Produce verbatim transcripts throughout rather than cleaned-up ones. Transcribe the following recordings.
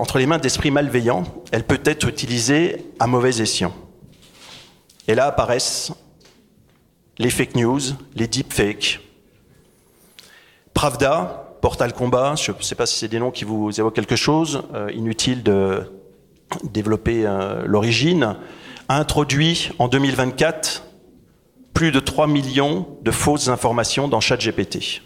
entre les mains d'esprits malveillants, elle peut être utilisée à mauvais escient. Et là apparaissent les fake news, les deepfakes. Pravda, Portal Combat, je ne sais pas si c'est des noms qui vous évoquent quelque chose, euh, inutile de développer euh, l'origine, a introduit en deux mille vingt-quatre plus de trois millions de fausses informations dans ChatGPT.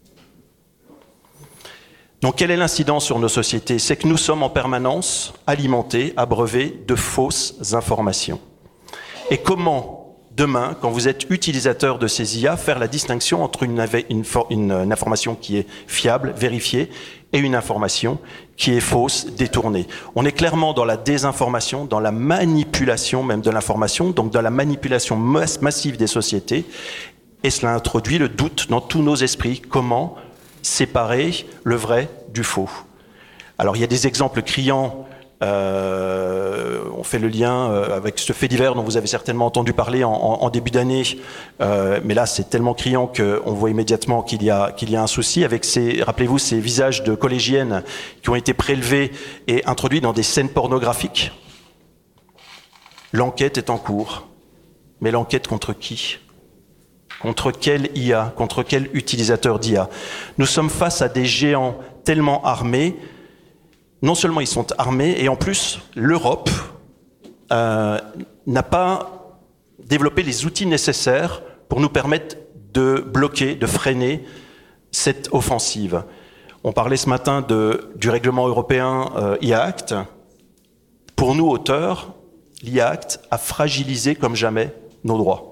Donc quelle est l'incidence sur nos sociétés? C'est que nous sommes en permanence alimentés, abreuvés de fausses informations. Et comment, demain, quand vous êtes utilisateur de ces I A, faire la distinction entre une, une, une, une information qui est fiable, vérifiée, et une information qui est fausse, détournée? On est clairement dans la désinformation, dans la manipulation même de l'information, donc dans la manipulation mass- massive des sociétés, et cela introduit le doute dans tous nos esprits. Comment séparer le vrai du faux? Alors il y a des exemples criants, euh, on fait le lien avec ce fait divers dont vous avez certainement entendu parler en, en, en début d'année, euh, mais là c'est tellement criant qu'on voit immédiatement qu'il y a, qu'il y a un souci avec ces, rappelez-vous, ces visages de collégiennes qui ont été prélevés et introduits dans des scènes pornographiques. L'enquête est en cours, mais l'enquête contre qui? Contre quel I A? Contre quel utilisateur d'I A? Nous sommes face à des géants tellement armés. Non seulement ils sont armés, et en plus, l'Europe euh, n'a pas développé les outils nécessaires pour nous permettre de bloquer, de freiner cette offensive. On parlait ce matin de, du règlement européen euh, I A Act. Pour nous, auteurs, l'I A Act a fragilisé comme jamais nos droits.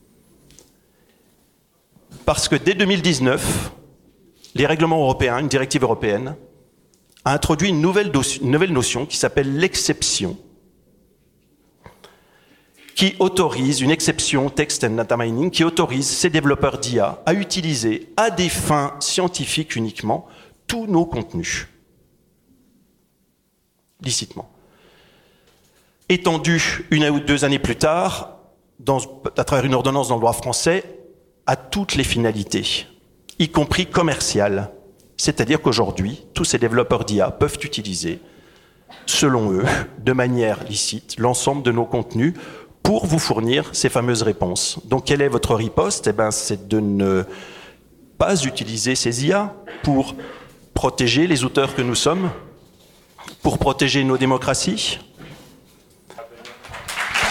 Parce que dès deux mille dix-neuf, les règlements européens, une directive européenne, a introduit une nouvelle, do- une nouvelle notion qui s'appelle l'exception, qui autorise, une exception text and data mining, qui autorise ces développeurs d'I A à utiliser à des fins scientifiques uniquement tous nos contenus, licitement. Étendu une ou deux années plus tard, dans, à travers une ordonnance dans le droit français, à toutes les finalités, y compris commerciales. C'est-à-dire qu'aujourd'hui, tous ces développeurs d'I A peuvent utiliser, selon eux, de manière licite, l'ensemble de nos contenus pour vous fournir ces fameuses réponses. Donc, quelle est votre riposte? Eh bien, c'est de ne pas utiliser ces I A pour protéger les auteurs que nous sommes, pour protéger nos démocraties,